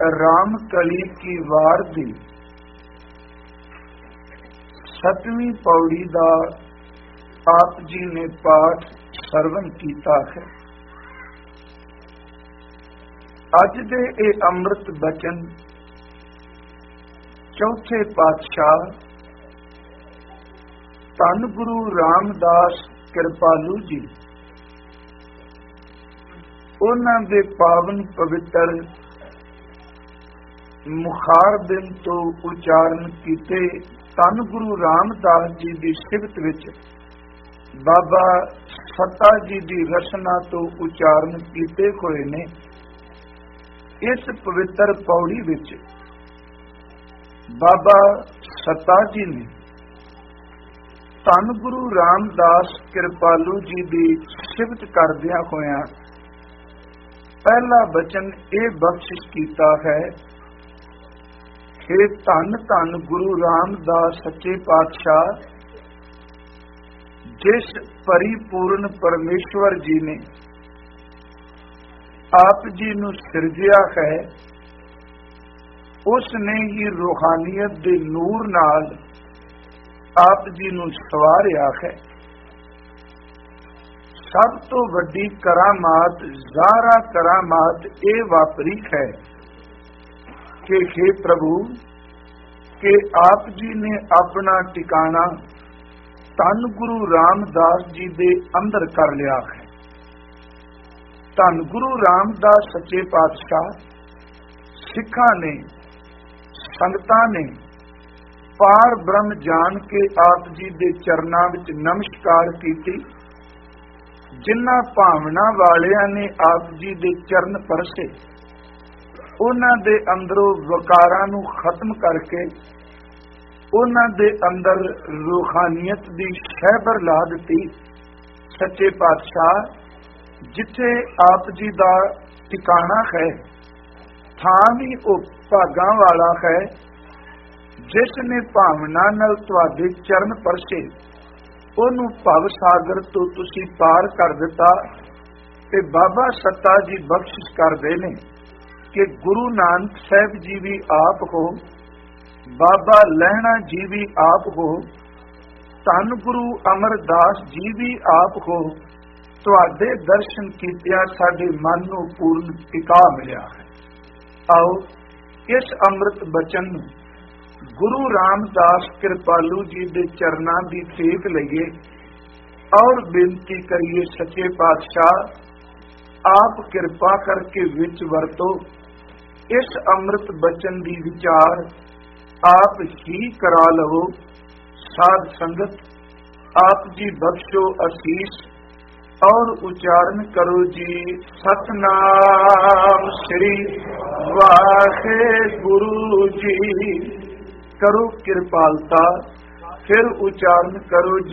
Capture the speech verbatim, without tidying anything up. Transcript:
राम कली की वार दी सतवीं पौड़ी दा आप जी ने पाठ सरवण कीता है। अज दे ए अमृत बचन चौथे पातशाह धन गुरु रामदास कृपालू जी उन्हां दे पावन पवित्र मुखार दिन तो उचारण कीते धन गुरु रामदास जी की सिफत विच बाबा सत्ता जी की रचना तो उचारण कीते हुए ने। इस पवित्र पौड़ी विच बाबा सत्ता जी ने धन गुरु रामदास कृपालू जी की सिफत करदिया होया पहला बचन ये बख्शिश कीता है हे धन धन गुरु रामदास सच्चे पातशाह, जिस परिपूर्ण परमेश्वर जी ने आप जी नू सिरजिया है, उसने ही रूहानियत दे नूर नाल आप जी नू सवारिया है। सब तो वड्डी करामात ज़ारा करामात ये वापरी है कि हे प्रभु के आप जी ने अपना टिकाना धन गुरु रामदास जी दे अंदर कर लिया है। धन गुरु रामदास सच्चे पातशाह सिखा ने संगतां ने पार ब्रह्म जान के आप जी दे चरनां विच नमस्कार कीती। जिन्ना भावना वालियां ने आप जी दे चरण परसे उन्हां दे अंदरों वकारां नूं खत्म करके उन्हां दे अंदर रूहानियत दी शहबर ला दिती। सच्चे पातशाह जिथे आप जी दा ठिकाना है थां भी ओ भागां वाला है। जिस ने भावना नाल तुहाडे चरण परसे ओनू भव सागर तो तुसी पार कर दिता। ते बाबा सत्ता जी बख्शिश करदे ने कि गुरु नानक साहब जी भी आप हो, बाबा लहणा जी भी आप हो, धन गुरु अमरदास जी भी आप हो। तुहाडे दर्शन कीतिया साडे मन नूं पूर्ण टिका मिलिया है। आओ इस अमृत बचन नूं गुरु रामदास कृपालू जी दे चरनां दी टेक लईए और बेनती करिए सच्चे पातशाह आप कृपा करके विच वरतो। इस अमृत बचन दी विचार आप ही करा लवो। साध संगत आप जी बख्शो असीस और उच्चारण करो जी सतनाम श्री वाहेगुरु जी। करो कृपालता फिर उच्चारण करो